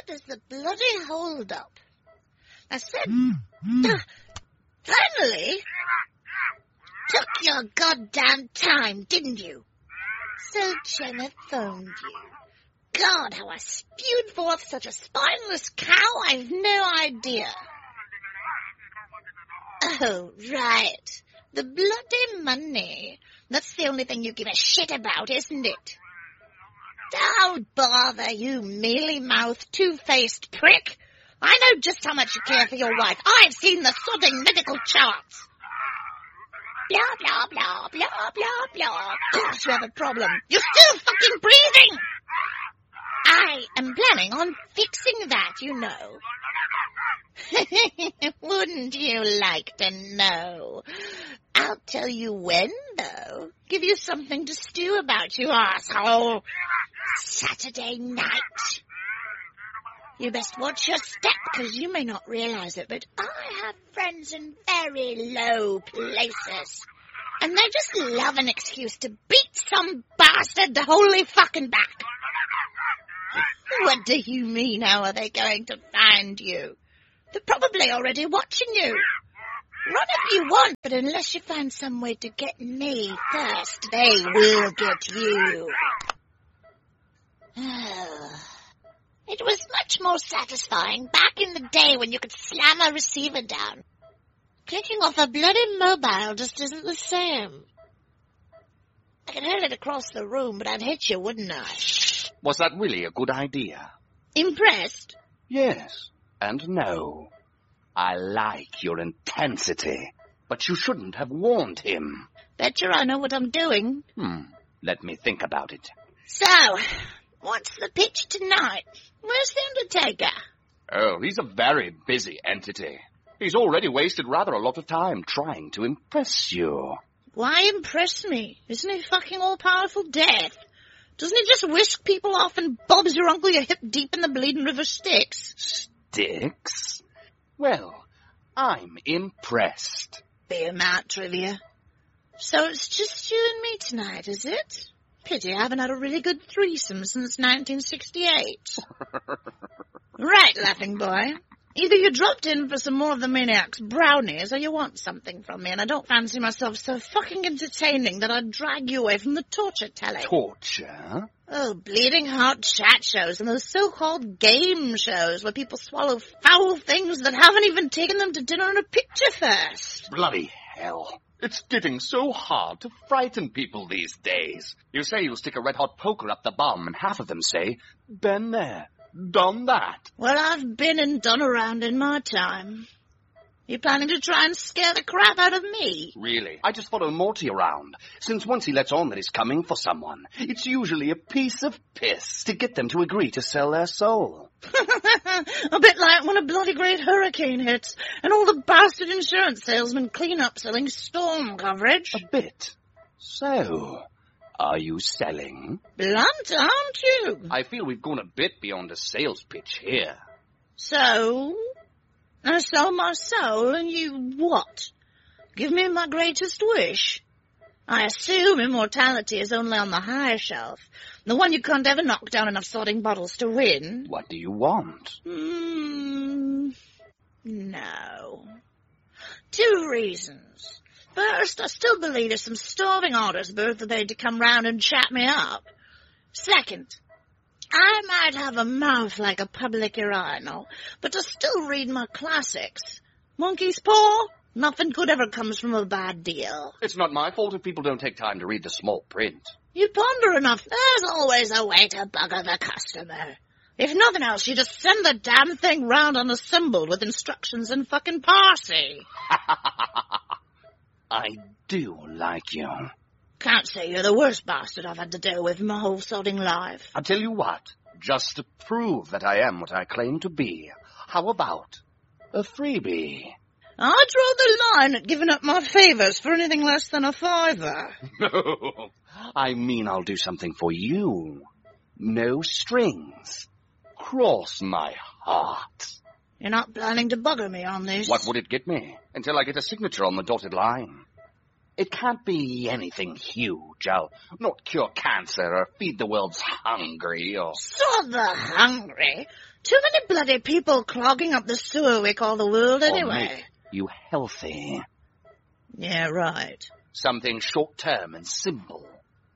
What is the bloody hold-up? I said, finally, took your goddamn time, didn't you? So Jenna phoned you. God, how I spewed forth such a spineless cow, I've no idea. Oh, right. The bloody money. That's the only thing you give a shit about, isn't it? Don't bother, you mealy-mouthed, two-faced prick. I know just how much you care for your wife. I've seen the sodding medical charts. Blah, blah, blah, blah, blah, blah. Of course you have a problem. You're still fucking breathing. I am planning on fixing that, you know. Wouldn't you like to know? I'll tell you when, though. Give you something to stew about, you asshole. Saturday night. You best watch your step, because you may not realize it, but I have friends in very low places. And they just love an excuse to beat some bastard the holy fucking back. What do you mean, how are they going to find you? They're probably already watching you. Run if you want, but unless you find some way to get me first, they will get you. It was much more satisfying back in the day when you could slam a receiver down. Clicking off a bloody mobile just isn't the same. I could hurl it across the room, but I'd hit you, wouldn't I? Was that really a good idea? Impressed? Yes, and no. I like your intensity, but you shouldn't have warned him. Betcha I know what I'm doing. Let me think about it. So, what's the pitch tonight? Where's the Undertaker? Oh, he's a very busy entity. He's already wasted rather a lot of time trying to impress you. Why impress me? Isn't he fucking all-powerful death? Doesn't he just whisk people off and bobs your uncle your hip deep in the bleeding river Styx? Styx? Well, I'm impressed. Beer mount trivia. So it's just you and me tonight, is it? Pity I haven't had a really good threesome since 1968. Right, laughing boy. Either you dropped in for some more of the maniac's brownies, or you want something from me, and I don't fancy myself so fucking entertaining that I'd drag you away from the torture telling. Torture? Oh, bleeding heart chat shows and those so-called game shows where people swallow foul things that haven't even taken them to dinner and a picture first. Bloody hell. It's getting so hard to frighten people these days. You say you'll stick a red-hot poker up the bum, and half of them say, been there, done that. Well, I've been and done around in my time. You planning to try and scare the crap out of me? Really? I just follow Morty around. Since once he lets on that he's coming for someone, it's usually a piece of piss to get them to agree to sell their soul. A bit like when a bloody great hurricane hits and all the bastard insurance salesmen clean up selling storm coverage. A bit. So, are you selling? Blunt, aren't you? I feel we've gone a bit beyond a sales pitch here. So? I sell my soul, and you what? Give me my greatest wish. I assume immortality is only on the higher shelf, the one you can't ever knock down enough sorting bottles to win. What do you want? No. 2 reasons. First, I still believe there's some starving artists birthday to come round and chat me up. Second, I might have a mouth like a public urinal, but I still read my classics. Monkey's paw? Nothing good ever comes from a bad deal. It's not my fault if people don't take time to read the small print. You ponder enough. There's always a way to bugger the customer. If nothing else, you just send the damn thing round unassembled with instructions in fucking Parsi. I do like you. Can't say you're the worst bastard I've had to deal with in my whole sodding life. I'll tell you what, just to prove that I am what I claim to be, how about a freebie? I draw the line at giving up my favours for anything less than a $5. No, I mean I'll do something for you. No strings. Cross my heart. You're not planning to bugger me on this? What would it get me? Until I get a signature on the dotted line. It can't be anything huge. I'll not cure cancer or feed the world's hungry or... So the hungry? Too many bloody people clogging up the sewer we call the world anyway. Or make you healthy. Yeah, right. Something short-term and simple.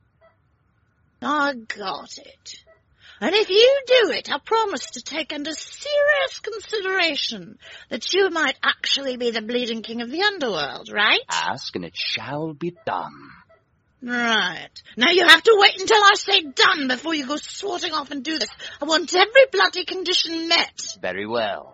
I got it. And if you do it, I promise to take under serious consideration that you might actually be the bleeding king of the underworld, right? Ask and it shall be done. Right. Now you have to wait until I say done before you go swatting off and do this. I want every bloody condition met. Very well.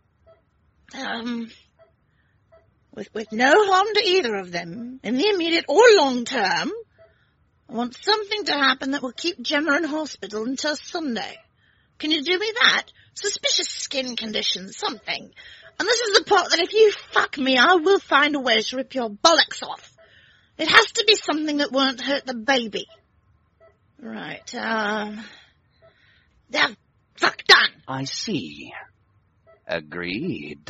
With no harm to either of them, in the immediate or long term, I want something to happen that will keep Gemma in hospital until Sunday. Can you do me that? Suspicious skin condition, something. And this is the part that if you fuck me, I will find a way to rip your bollocks off. It has to be something that won't hurt the baby. Right, fuck done. I see. Agreed.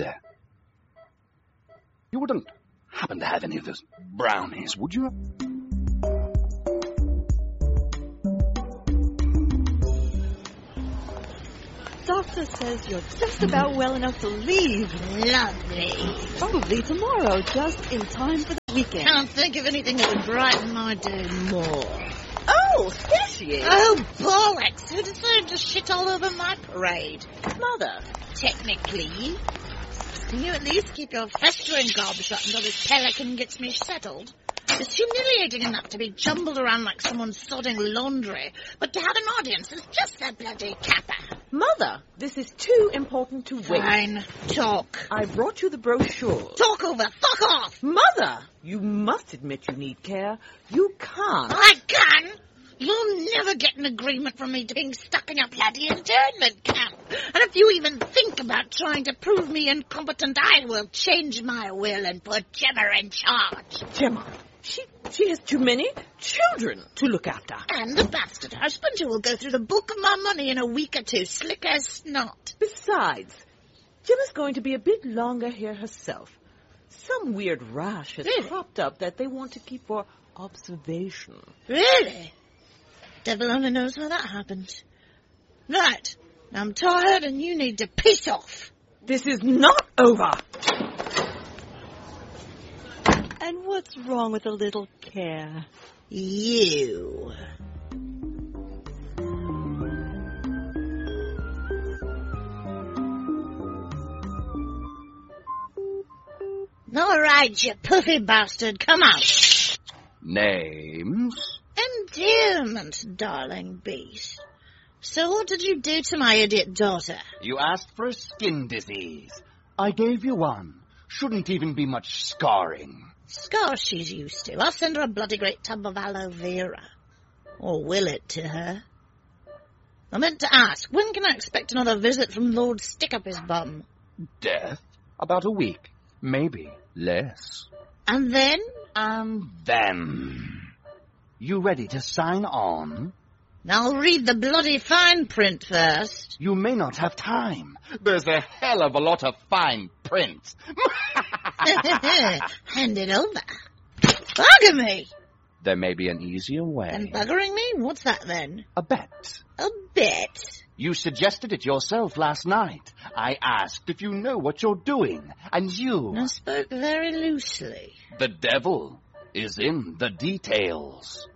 You wouldn't happen to have any of those brownies, would you? Doctor says you're just about well enough to leave. Lovely. Probably tomorrow, just in time for the weekend. Can't think of anything that would brighten my day more. Oh, there she is. Oh, bollocks! Who decided to shit all over my parade? Mother. Technically. Can you at least keep your festering gob shut until this pelican gets me settled? It's humiliating enough to be jumbled around like someone sodding laundry, but to have an audience is just a bloody capper. Mother, this is too important to wait. Fine, talk. I brought you the brochure. Talk over, fuck off! Mother, you must admit you need care. You can't. I can! You'll never get an agreement from me to being stuck in a bloody internment camp. And if you even think about trying to prove me incompetent, I will change my will and put Gemma in charge. Gemma, she has too many children to look after. And the bastard husband who will go through the bulk of my money in a week or two, slick as snot. Besides, Gemma's going to be a bit longer here herself. Some weird rash has cropped up that they want to keep for observation. Really? Devil only knows how that happened. Right. I'm tired and you need to piss off. This is not over. And what's wrong with a little care? You. All right, you puffy bastard. Come on. Names? Endearment, darling beast. So what did you do to my idiot daughter? You asked for a skin disease. I gave you one. Shouldn't even be much scarring. Scar she's used to. I'll send her a bloody great tub of aloe vera. Or will it to her? I meant to ask, when can I expect another visit from Lord Stick-Up-His-Bum? Death? About a week. Maybe less. And then? And then... You ready to sign on? I'll read the bloody fine print first. You may not have time. There's a hell of a lot of fine print. Hand it over. Bugger me. There may be an easier way. And buggering me? What's that then? A bet. A bet? You suggested it yourself last night. I asked if you know what you're doing, and you... I spoke very loosely. The devil is in the details.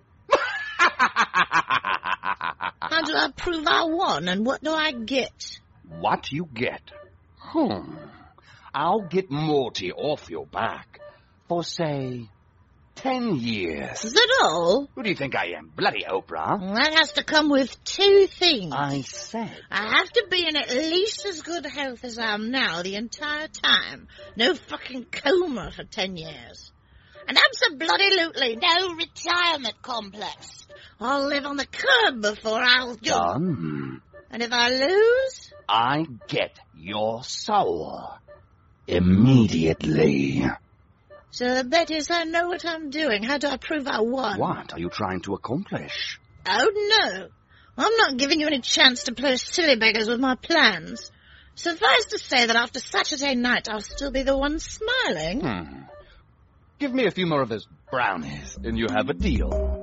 How do I prove I won, and what do I get? What you get? I'll get Morty off your back for, say, 10 years. Is that all? Who do you think I am, bloody Oprah? Well, that has to come with two things. I said... I have to be in at least as good health as I am now the entire time. No fucking coma for 10 years. And absolutely no retirement complex. I'll live on the curb before I'll... Done. And if I lose? I get your soul. Immediately. So the bet is I know what I'm doing. How do I prove I won? What are you trying to accomplish? Oh, no. I'm not giving you any chance to play silly beggars with my plans. Suffice to say that after Saturday night, I'll still be the one smiling. Give me a few more of those brownies, and you have a deal.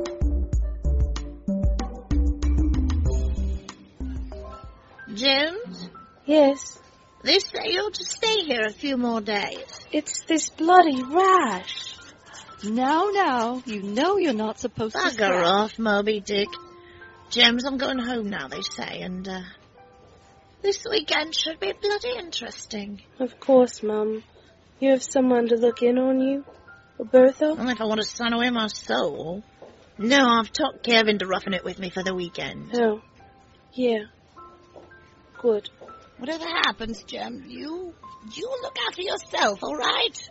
Jones, Yes, they say you're to stay here a few more days. it's this bloody rash. Now, you know you're not supposed to Bugger scratch. off, Moby Dick. James, I'm going home now, they say, and, this weekend should be bloody interesting. Of course, Mum. You have someone to look in on you? Bertha? Only if I want to son away my soul. No, I've talked Kevin to roughing it with me for the weekend. Oh, yeah. Good. Whatever happens, Jem, you look after yourself, all right?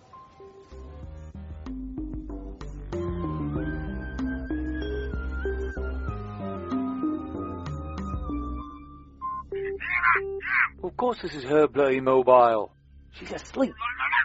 Of course this is her bloody mobile. She's asleep.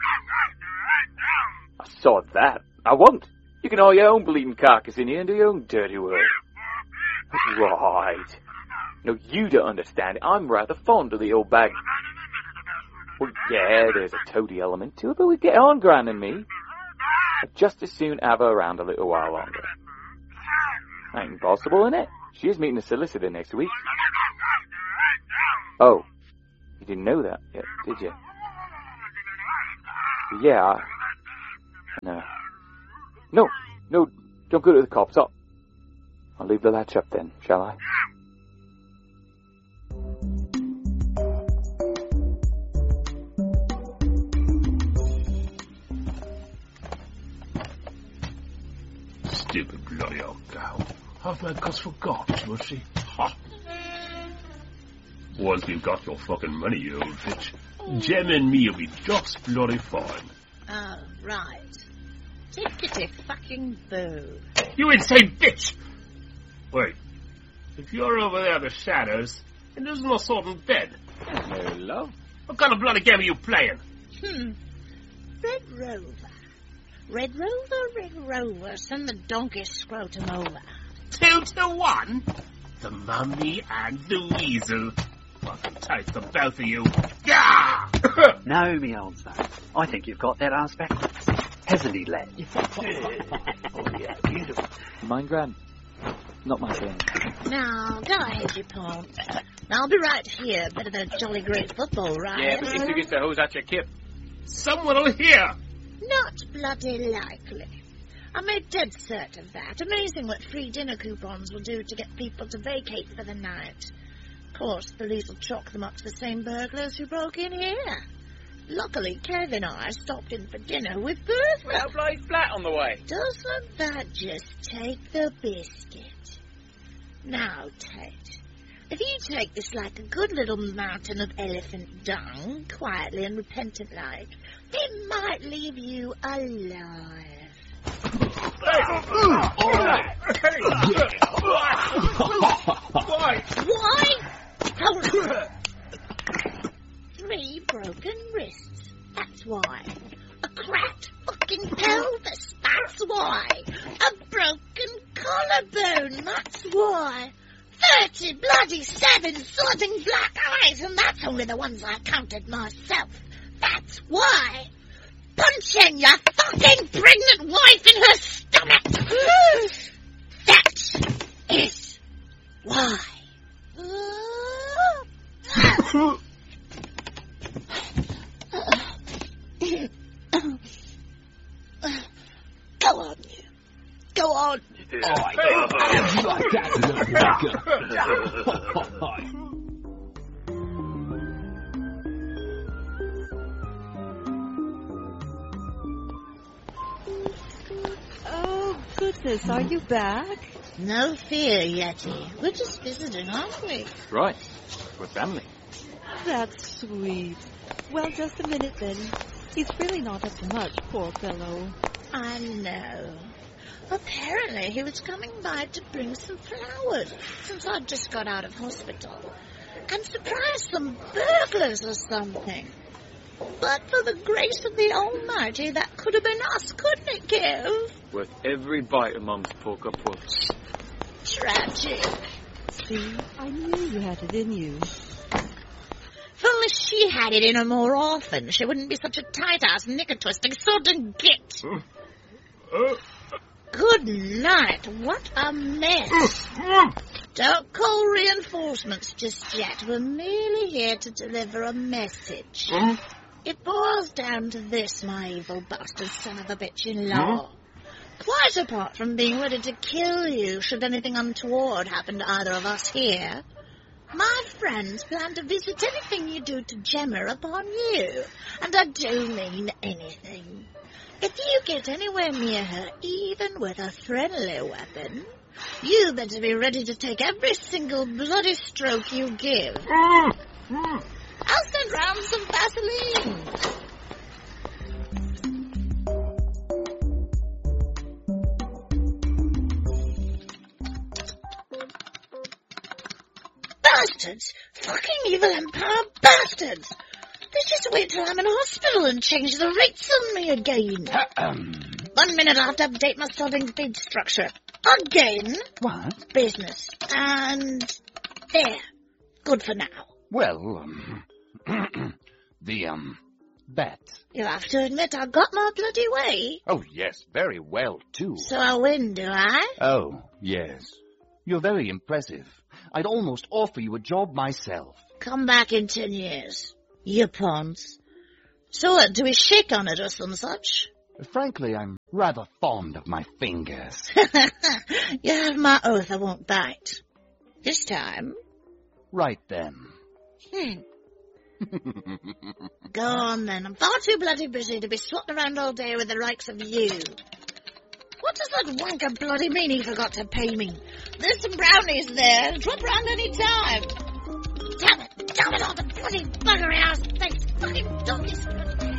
I saw that. I won't. You can haul your own bleeding carcass in here and do your own dirty work. Right. No, you don't understand it. I'm rather fond of the old bag. Well, yeah, there's a toady element to it, but we get on, Gran and me. I'd just as soon have her around a little while longer. Ain't impossible, innit? She is meeting a solicitor next week. Oh, you didn't know that yet, did you? Yeah, No, don't go to the cops. I'll leave the latch up then, shall I? Stupid bloody old girl. Half my cost forgot, was she? Ha! Once you've got your fucking money, you old bitch, Jem and me'll be just bloody fine. Oh, right. Tickety fucking boo. You insane bitch! Wait. If you're over there in the shadows, and there's no sort in bed. Hello, love. What kind of bloody game are you playing? Red Rover. Red Rover, send the donkey scrotum over. 2-1? The mummy and the weasel. Fucking taste the both of you. Gah! No, me old son. I think you've got that ass backwards. Hasn't he, lad? Oh, yeah, beautiful. Mind, Gran? Not my thing. Now, go ahead, you pawn. I'll be right here. Better than a jolly great football, right? Yeah, but you still get to hose out your kip. Someone will hear. Not bloody likely. I made dead cert of that. Amazing what free dinner coupons will do to get people to vacate for the night. Of course, police will chalk them up to the same burglars who broke in here. Luckily, Kev and I stopped in for dinner with Bertha. Well, bloody flat on the way. Doesn't that just take the biscuit? Now, Tate, if you take this like a good little mountain of elephant dung, quietly and repentant-like, it might leave you alive. Why? Three broken wrists. That's why. A cracked fucking pelvis. That's why. A broken collarbone. That's why. 30 bloody 7 sorting black eyes, and that's only the ones I counted myself. That's why. Punching your fucking pregnant wife in her stomach. That is why. Go on, you. Go on. Oh, goodness, are you back? No fear, Yeti. We're just visiting, aren't we? Right. We're family. That's sweet. Well, just a minute then. He's really not up to much, poor fellow. I know. Apparently he was coming by to bring some flowers, since I'd just got out of hospital, and surprise some burglars or something. But for the grace of the Almighty, that could have been us, couldn't it, Kev? Worth every bite of Mum's pork up was. Tragic. See, I knew you had it in you. Foolish she had it in her more often, she wouldn't be such a tight-ass, knicker-twisting sort of git. Good night. What a mess. Don't call reinforcements just yet. We're merely here to deliver a message. It boils down to this, my evil bastard son of a bitch-in-law. Quite apart from being ready to kill you should anything untoward happen to either of us here, my friends plan to visit anything you do to Gemma upon you. And I do mean anything. If you get anywhere near her, even with a friendly weapon, you better be ready to take every single bloody stroke you give. I'll send round some Vaseline. Bastards! Fucking evil Empire bastards! They just wait till I'm in hospital and change the rates on me again. 1 minute I have to update my sobbing feed structure. Again. What? Business. And there. Good for now. Well, bet. You have to admit I got my bloody way. Oh, yes, very well, too. So I win, do I? Oh, yes. You're very impressive. I'd almost offer you a job myself. Come back in 10 years. You pawns. So what, do we shake on it or some such? Frankly, I'm rather fond of my fingers. You have my oath I won't bite. This time. Right then. Go on then. I'm far too bloody busy to be swatting around all day with the likes of you. What does that wanker bloody mean he forgot to pay me? There's some brownies there. Drop round any time. Damn it all the bloody buggery ass face. Fucking donkeys.